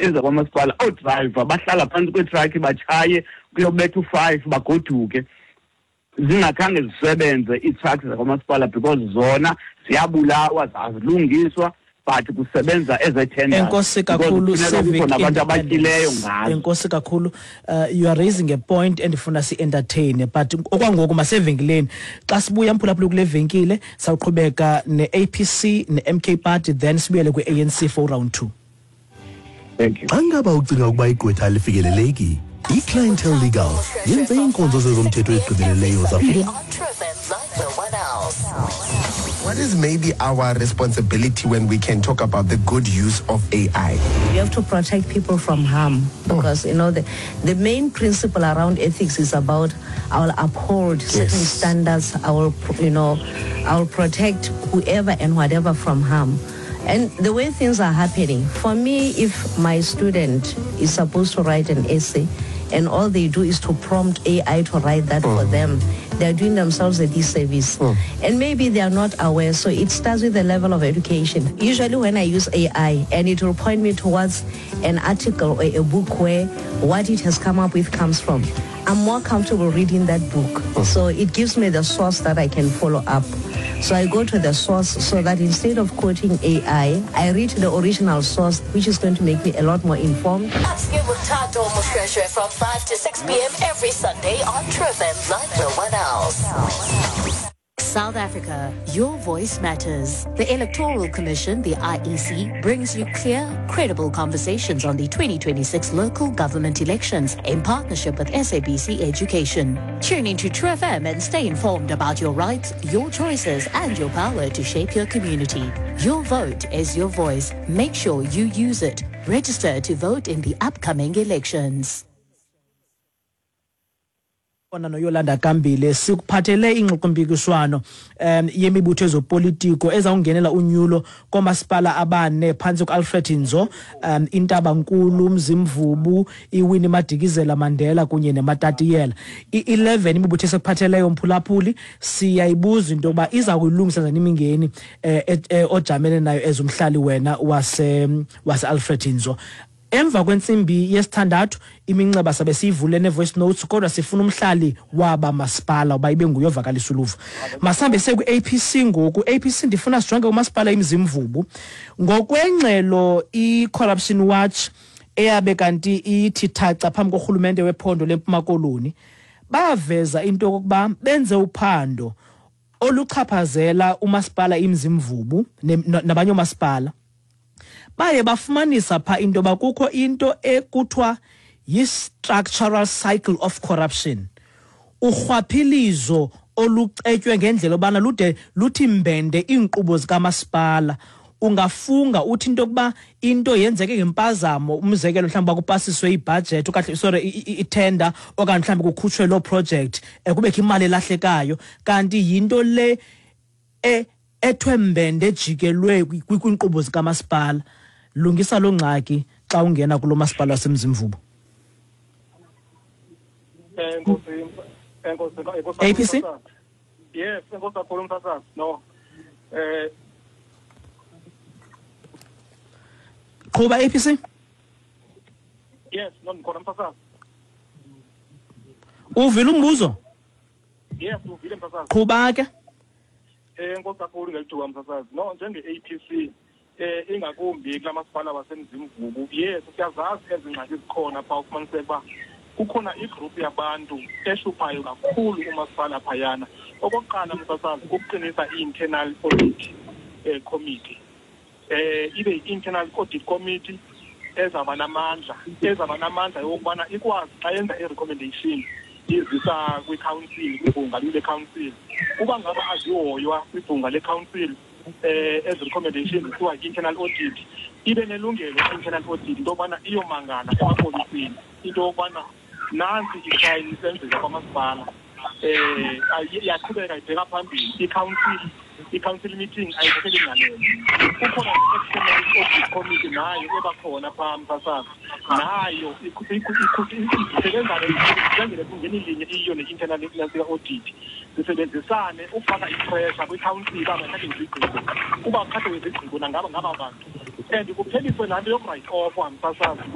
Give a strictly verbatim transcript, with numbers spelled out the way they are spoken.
iiofisi kwamasipala oodriver bahlala phantsi kweetrakhi batshaye kuyobetha u-five bagoduke zingakhange zisebenze iitrakhi zakwamasipala because zona ziyabulawa zazilungiswa but kusebenza eze-tenders. Enkosi kakhulu civic nabantu abatyileyo ngazo. Enkosi kakhulu, uh, you are raising a point endifuna si-entertain but okwangoku masevenkileni xa sibuya mphulaphula kule venkile sawuqhubeka ne-A P C ne-M K Party then sibuyele kwi-A N C for round two. Thank you. Xa ngaba ucinga ukuba igqwetha alifikeleleki, iClientele Legal yenze iinkonzo zezomthetho ezigqibeleleyo zafika. What is maybe our responsibility when we can talk about the good use of A I? You have to protect people from harm because, you know, the, the main principle around ethics is about I will uphold yes. certain standards, I will, you know, I will protect whoever and whatever from harm. And the way things are happening, for me, if my student is supposed to write an essay and all they do is to prompt A I to write that mm. for them, they're doing themselves a disservice. Mm. And maybe they are not aware, so it starts with the level of education. Usually when I use A I and it will point me towards an article or a book where what it has come up with comes from, I'm more comfortable reading that book. Mm. So it gives me the source that I can follow up. So I go to the source so that instead of quoting A I, I read the original source, which is going to make me a lot more informed. Ask you with Tato Mushreshe from five to six p.m. every Sunday on True F M ninety-one hours. South Africa, your voice matters. The Electoral Commission, the I E C, brings you clear, credible conversations on the twenty twenty-six local government elections in partnership with S A B C Education. Tune into True F M and stay informed about your rights, your choices, and your power to shape your community. Your vote is your voice. Make sure you use it. Register to vote in the upcoming elections. Ona no Yolanda Kambile sikuphathele ingxoxompikiswano um yemibutho ezopolitiko ezawungenela unyulo komasipala abane phansi ku-Alfred Nzo, um Intabankulu, Mzimvubu, iWinnie Madikizela Mandela kunye neMatatiyela. I-eleven imibutho esekuphatheleyo mphulaphuli siyayibuza into yokuba iza kuyilungisa njani imingeni eh ojamele nayo ezumhlali wena wase wase-Alfred Nzo. Emva kwentsimbi yesithandathu iminceba sabe siyivule ne-voice notes kodwa sifuna umhlali waba masipala uba ibe nguye ovakalisa uluvo. Masambe seku-A P C ngoku. A P C ndifuna sijonge umasipala iMzimvubu. Ngokwengxelo i-Corruption Watch eyabe kanti ithi thaca phambi korhulumente wephondo leMpuma Koloni baveza into yokuba benze uphando oluchaphazela umasipala iMzimvubu nabanye omasipala. Baye bafumanisa pha into bakukho into ekuthiwa yi-structural cycle of corruption. Urhwaphilizo olucetywe ngendlela obana lude luthi mbende iinkqubo zikamasipala. Ungafunga uthi into yokuba into yenzeke ngempazamo, umzekelo mhlawumbi bakupasiswe ibudget okanye sorry itender okanye mhlawumbi kukhutshwe lo project ekubekho imali elahlekayo kanti yinto le e ethwembende ejikelwe kwinkqubo zikamasipala. Lungisa lo ngxaki xa ungena kulo masipala waseMzimvubu. A P C? Yes, enkosi kakhulu msasazi. No. Eh Qhuba A P C? Yes, no ngikhona msasazi. Uvile umbuzo? Yes, uvile msasazi. Qhuba ke? Eh enkosi kakhulu ngelithuba msasazi. No, njenge-A P C eh ingakumbi kulamasipala waseMzimvubu. Yes, siyazazi ezingxaki zikhona pha ufumaniseka uba kukhona igroup yabantu ehluphayo kakhulu umasipala phayana. Okokuqala msasazi ukuqinisa i-internal audit eh committee. Eh ibe i-internal audit committee ezaba namandla, ezaba namandla yokubana ikwazi xa yenza i-recommendation izisa kwi-council, kwibhunga le-council. Kuba ngaba azihoywa kwibhunga le-council eh as recommendation kuthiwa internal audit ibe nelungelo internal audit into yobana iyomangala emapoliseni into yobana nansi i-crime isenzeka kwamasipala eh yaqhubeka ibheka phambili i-council i-council meeting ayithatheli ngalo. Kukhona i-external audit committee nayo ebakhona phambi msasazi nayo isebenza njengele kungeni linye iyo ne-internal audit sisebenzisane ukufaka i-pressure kwi-council abangathathe izigqibo kuba khathe izigqibo nangaba ngaba bantu and kupheliswe nanto yoku-write off msasazi.